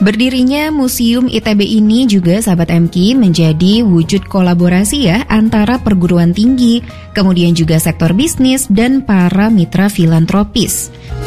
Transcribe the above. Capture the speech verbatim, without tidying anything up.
Berdirinya Museum I T B ini juga sahabat M K menjadi wujud kolaborasi ya antara perguruan tinggi, kemudian juga sektor bisnis dan para mitra filantropis.